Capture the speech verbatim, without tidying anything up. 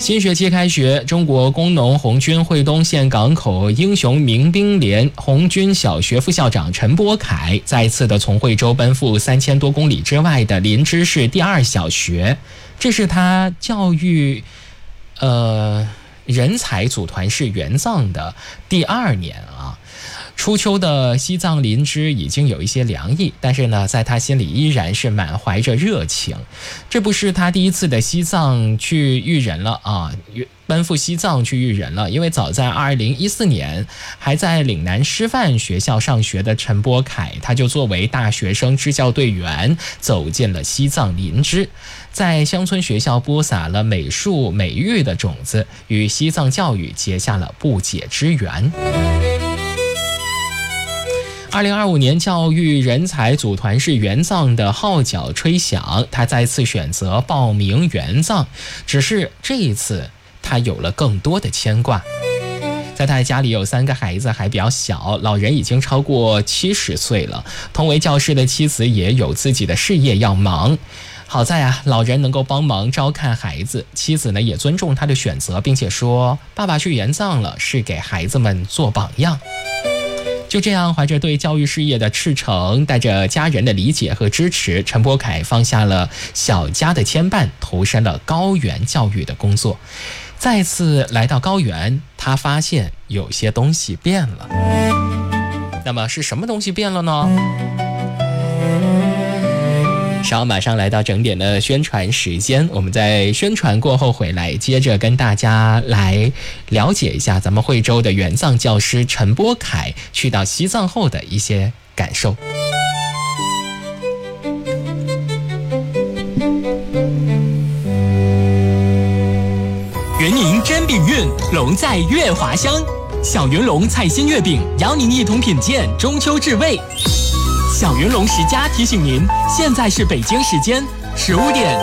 新学期开学，中国工农红军惠东县港口英雄民兵连红军小学副校长陈波凯再次的从惠州奔赴三千多公里之外的林芝市第二小学，这是他教育呃人才组团式援藏的第二年啊。初秋的西藏林芝已经有一些凉意，但是呢，在他心里依然是满怀着热情。这不是他第一次的西藏去育人了啊，奔赴西藏去育人了。因为早在二零一四年，还在岭南师范学校上学的陈波凯，他就作为大学生支教队员走进了西藏林芝，在乡村学校播撒了美术美育的种子，与西藏教育结下了不解之缘。二零二五年教育人才组团式援藏的号角吹响，他再次选择报名援藏，只是这一次他有了更多的牵挂。在他家里有三个孩子还比较小，老人已经超过七十岁了，同为教师的妻子也有自己的事业要忙。好在啊，老人能够帮忙照看孩子，妻子呢也尊重他的选择，并且说爸爸去援藏了，是给孩子们做榜样。就这样，怀着对教育事业的赤诚，带着家人的理解和支持，陈波凯放下了小家的牵绊，投身了高原教育的工作。再次来到高原，他发现有些东西变了。那么是什么东西变了呢？稍后马上来到整点的宣传时间，我们在宣传过后回来，接着跟大家来了解一下咱们惠州的援藏教师陈波凯去到西藏后的一些感受。 圆宁真饼运，龙在月华乡。小云龙菜心月饼，邀您一同品鉴中秋至味。小云龙十佳提醒您，现在是北京时间十五点